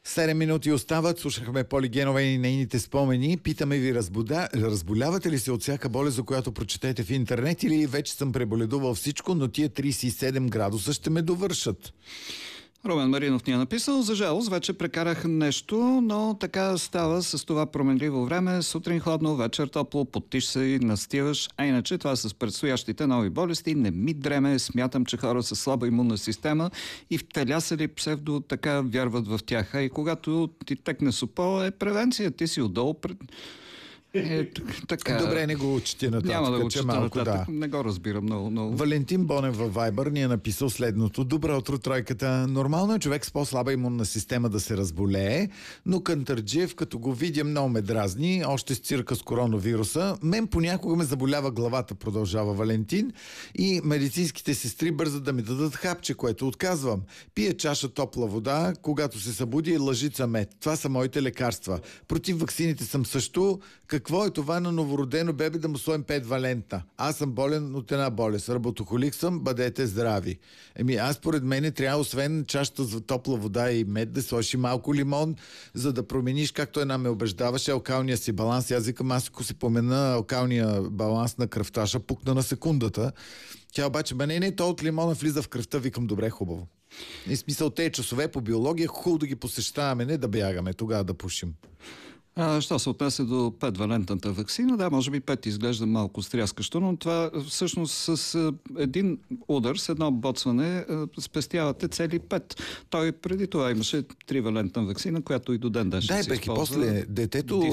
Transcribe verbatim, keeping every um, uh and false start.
Седем минути остават. Слушахме Поли Генова и нейните спомени. Питаме ви, разбуда... разболявате ли се от всяка болест, за която прочетете в интернет, или вече съм преболедувал всичко, но тия трийсет и седем градуса ще ме довършат? Румен Маринов ни е написал: за жалост, вече прекарах нещо, но така става с това променливо време. Сутрин хладно, вечер топло, потиш се и настиваш. А иначе това с предстоящите нови болести не ми дреме. Смятам, че хора с слаба имунна система и втелясали псевдо така вярват в тях. А и когато ти текне супо, е превенция. Ти си отдолу пред... Е, така... Добре, не го учите нататък. Няма да го чета малко, нататък. Да. Не го разбирам много, много. Валентин Бонев във Вайбър ни е написал следното. Добро утро, тройката. Нормално е човек с по-слаба имунна система да се разболее, но Кантарджиев, като го видя, много ме дразни, още с цирка с коронавируса. Мен понякога ме заболява главата, продължава Валентин, и медицинските сестри бързат да ми дадат хапче, което отказвам. Пия чаша топла вода, когато се събуди, лъжица мед. Това са моите лекарства. Против ваксините съм също. Какво е това на новородено бебе да му сложим пет валентна? Аз съм болен от една болест. Работохолик съм, бъдете здрави. Еми, аз поред мене трябва, освен чашата за топла вода и мед, да сложиш малко лимон, за да промениш, както една ме убеждаваше, алкалния си баланс. Аз викам, аз ако си помена алкалния баланс на кръвта, ще пукна на секундата. Тя обаче, бе, не, не, то от лимона влиза в кръвта. Викам, добре, хубаво. И смисъл, тези часове по биология, хубаво да ги посещаваме, не да бягаме, тогава да пушим. А, що се отнесе до петвалентната ваксина, да, може би пет изглежда малко стряскащо, но това всъщност с а, един удар, с едно боцване, а, спестявате цели пет. Той преди това имаше тривалентна ваксина, която и до ден днешен Да, се пък и използва. после детето